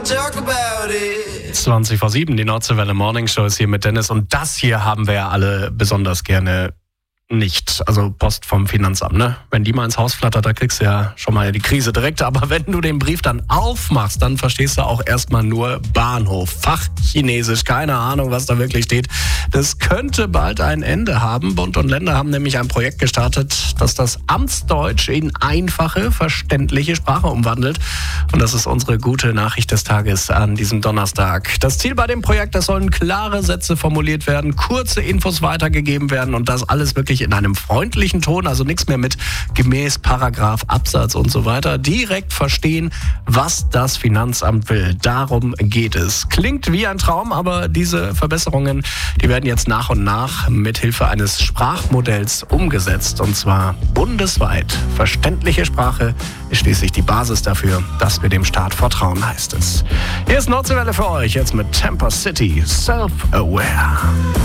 20 vor 7, die Nordseewelle Morning Show ist hier mit Dennis und das hier haben wir ja alle besonders gerne nicht. Also Post vom Finanzamt, ne? Wenn die mal ins Haus flattert, da kriegst du ja schon mal die Krise direkt. Aber wenn du den Brief dann aufmachst, dann verstehst du auch erstmal nur Bahnhof. Fachchinesisch, keine Ahnung, was da wirklich steht. Das könnte bald ein Ende haben. Bund und Länder haben nämlich ein Projekt gestartet, das das Amtsdeutsch in einfache, verständliche Sprache umwandelt. Und das ist unsere gute Nachricht des Tages an diesem Donnerstag. Das Ziel bei dem Projekt, das sollen klare Sätze formuliert werden, kurze Infos weitergegeben werden und das alles wirklich in einem freundlichen Ton, also nichts mehr mit gemäß Paragraph, Absatz und so weiter. Direkt verstehen, was das Finanzamt will. Darum geht es. Klingt wie ein Traum, aber diese Verbesserungen, die werden jetzt nach und nach mit Hilfe eines Sprachmodells umgesetzt. Und zwar bundesweit. Verständliche Sprache ist schließlich die Basis dafür, dass wir dem Staat vertrauen, heißt es. Hier ist Nordseewelle für euch, jetzt mit Tampa City, Self-Aware.